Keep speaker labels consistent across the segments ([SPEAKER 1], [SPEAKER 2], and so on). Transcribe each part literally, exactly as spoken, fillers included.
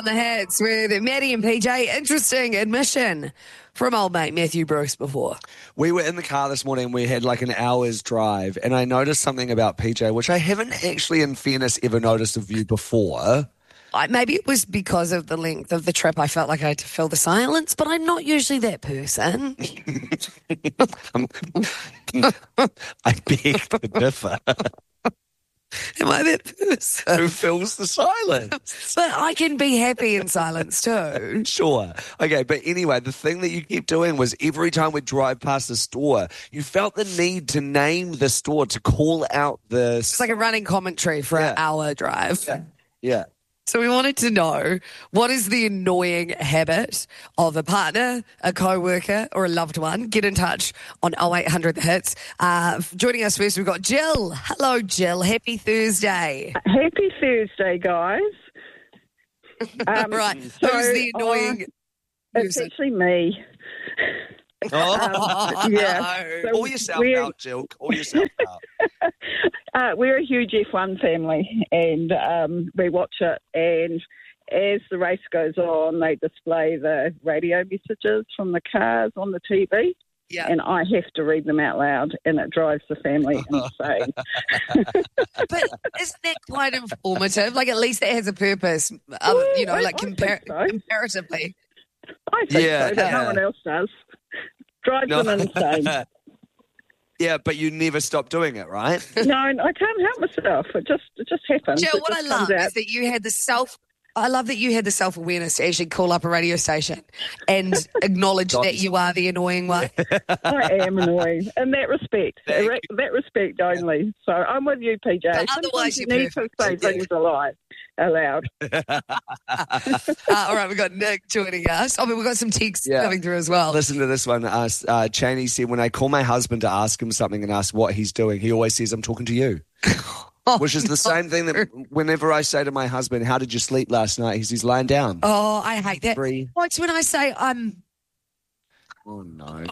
[SPEAKER 1] The Hits with Maddie and P J. Interesting admission from old mate Matthew Bruce before.
[SPEAKER 2] We were in the car this morning. We had like an hour's drive, and I noticed something about P J, which I haven't actually, in fairness, ever noticed of you before.
[SPEAKER 1] I, maybe it was because of the length of the trip. I felt like I had to fill the silence, but I'm not usually that person.
[SPEAKER 2] I beg to differ.
[SPEAKER 1] Am I that person?
[SPEAKER 2] Who fills the silence?
[SPEAKER 1] But I can be happy in silence too.
[SPEAKER 2] Sure. Okay, but anyway, the thing that you kept doing was every time we drive past the store, you felt the need to name the store, to call out the...
[SPEAKER 1] It's like a running commentary for
[SPEAKER 2] Yeah.
[SPEAKER 1] an hour drive.
[SPEAKER 2] Yeah. Yeah.
[SPEAKER 1] So we wanted to know, what is the annoying habit of a partner, a co-worker or a loved one? Get in touch on oh eight hundred the hits. Uh, joining us first, we've got Jill. Hello, Jill. Happy Thursday.
[SPEAKER 3] Happy Thursday, guys. Um,
[SPEAKER 1] right.
[SPEAKER 3] so,
[SPEAKER 1] Who's the annoying
[SPEAKER 3] uh, It's
[SPEAKER 1] person?
[SPEAKER 3] actually me.
[SPEAKER 2] Oh,
[SPEAKER 3] Um, yeah.
[SPEAKER 1] No.
[SPEAKER 3] So
[SPEAKER 2] call yourself
[SPEAKER 3] we're,
[SPEAKER 2] out, Jill. Call yourself out.
[SPEAKER 3] uh, we're a huge F one family, and um, we watch it. And as the race goes on, they display the radio messages from the cars on the T V.
[SPEAKER 1] Yeah.
[SPEAKER 3] And I have to read them out loud, and it drives the family insane.
[SPEAKER 1] But isn't that quite informative? Like, at least it has a purpose, uh,
[SPEAKER 3] Well,
[SPEAKER 1] you know,
[SPEAKER 3] I-
[SPEAKER 1] like
[SPEAKER 3] I think
[SPEAKER 1] compar-
[SPEAKER 3] so.
[SPEAKER 1] comparatively.
[SPEAKER 3] I think
[SPEAKER 2] Yeah,
[SPEAKER 3] so, but
[SPEAKER 2] yeah.
[SPEAKER 3] no one else does. Drives
[SPEAKER 2] No.
[SPEAKER 3] them insane.
[SPEAKER 2] Yeah, but you never stop doing it, right?
[SPEAKER 3] No, I can't help myself. It just it just happens.
[SPEAKER 1] Jill,
[SPEAKER 3] It
[SPEAKER 1] what I
[SPEAKER 3] just
[SPEAKER 1] love
[SPEAKER 3] comes out.
[SPEAKER 1] is that you had the self. I love that you had the self awareness to actually call up a radio station and acknowledge that you are the annoying one.
[SPEAKER 3] I am annoying in that respect.
[SPEAKER 2] Thank
[SPEAKER 3] That, that respect only. So I'm with you, P J.
[SPEAKER 1] But
[SPEAKER 3] Sometimes
[SPEAKER 1] otherwise
[SPEAKER 3] you
[SPEAKER 1] you're
[SPEAKER 3] need to
[SPEAKER 1] perfect.
[SPEAKER 3] say things aloud. aloud.
[SPEAKER 1] Uh, all right, we've got Nick joining us. I mean, we've got some texts
[SPEAKER 2] Yeah.
[SPEAKER 1] coming through as well.
[SPEAKER 2] Listen to this one. Uh, uh, Cheney said, when I call my husband to ask him something and ask what he's doing, he always says, I'm talking to you.
[SPEAKER 1] Oh,
[SPEAKER 2] Which is the
[SPEAKER 1] no.
[SPEAKER 2] same thing that whenever I say to my husband, how did you sleep last night? He says, lying down.
[SPEAKER 1] Oh, I hate that.
[SPEAKER 2] Free.
[SPEAKER 1] What's when I say I'm...
[SPEAKER 2] Oh, no.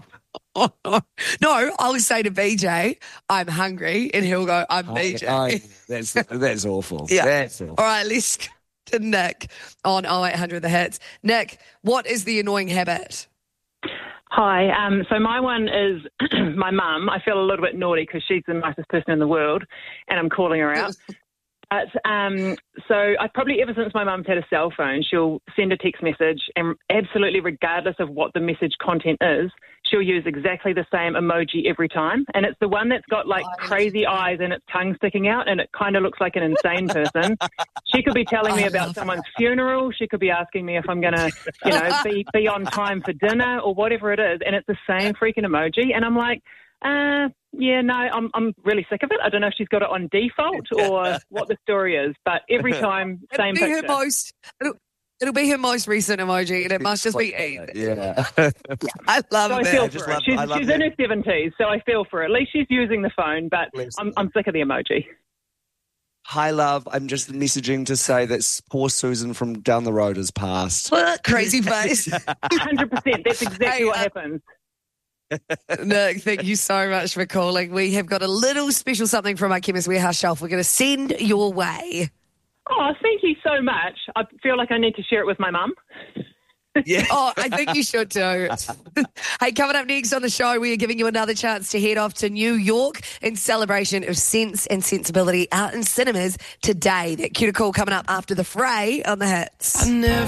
[SPEAKER 1] no, I'll say to B J, I'm hungry, and he'll go, I'm B J.
[SPEAKER 2] I- I- that's, that's awful.
[SPEAKER 1] Yeah.
[SPEAKER 2] That's awful.
[SPEAKER 1] All right, let's go to Nick on oh eight hundred the hits. Nick, what is the annoying habit?
[SPEAKER 4] Hi. Um, so my one is my mum. I feel a little bit naughty because she's the nicest person in the world, and I'm calling her out. But um, so I probably ever since my mum's had a cell phone, she'll send a text message, and absolutely regardless of what the message content is, she'll use exactly the same emoji every time. And it's the one that's got like crazy eyes and its tongue sticking out, and it kind of looks like an insane person. She could be telling me
[SPEAKER 1] I
[SPEAKER 4] about
[SPEAKER 1] love
[SPEAKER 4] someone's funeral. She could be asking me if I'm going to, you know, be, be on time for dinner or whatever it is. And it's the same freaking emoji. And I'm like, uh, yeah, no, I'm I'm really sick of it. I don't know if she's got it on default or what the story is, but every time, same
[SPEAKER 1] it'll be her
[SPEAKER 4] picture.
[SPEAKER 1] most, it'll, it'll be her most recent emoji, and it must just be.
[SPEAKER 2] Yeah.
[SPEAKER 1] I love
[SPEAKER 4] So I
[SPEAKER 1] that.
[SPEAKER 4] feel
[SPEAKER 2] I just
[SPEAKER 4] for her.
[SPEAKER 2] love-
[SPEAKER 4] She's,
[SPEAKER 2] I love
[SPEAKER 4] she's
[SPEAKER 2] that.
[SPEAKER 4] in her seventies, so I feel for her. At least she's using the phone, but
[SPEAKER 2] Bless
[SPEAKER 4] I'm,
[SPEAKER 2] her.
[SPEAKER 4] I'm sick of the emoji.
[SPEAKER 2] Hi, love. I'm just messaging to say that poor Susan from down the road has passed.
[SPEAKER 1] Crazy face.
[SPEAKER 4] one hundred percent. That's exactly
[SPEAKER 1] Hey,
[SPEAKER 4] what
[SPEAKER 1] uh,
[SPEAKER 4] happens.
[SPEAKER 1] Nick, thank you so much for calling. We have got a little special something from our Chemist Warehouse shelf we're going to send your way.
[SPEAKER 4] Oh, thank you so much. I feel like I need to share it with my mum.
[SPEAKER 2] Yeah.
[SPEAKER 1] Oh, I think you should too. Hey, coming up next on the show, we are giving you another chance to head off to New York in celebration of Sense and Sensibility out in cinemas today. That cuticle coming up after the fray on the hits.
[SPEAKER 5] I never